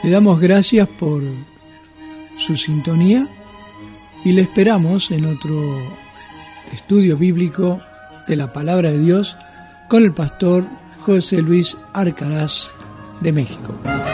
Le damos gracias por su sintonía y le esperamos en otro estudio bíblico de la Palabra de Dios con el pastor José Luis Arcaraz de México.